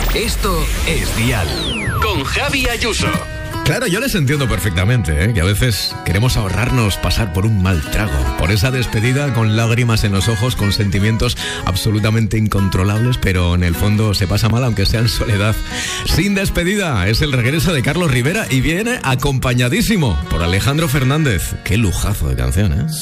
Esto es Dial. Con Javi Ayuso. Claro, yo les entiendo perfectamente, ¿eh? Que a veces queremos ahorrarnos pasar por un mal trago, por esa despedida con lágrimas en los ojos, con sentimientos absolutamente incontrolables, pero en el fondo se pasa mal aunque sea en soledad. Sin despedida es el regreso de Carlos Rivera y viene acompañadísimo por Alejandro Fernández. Qué lujazo de canción, ¿eh?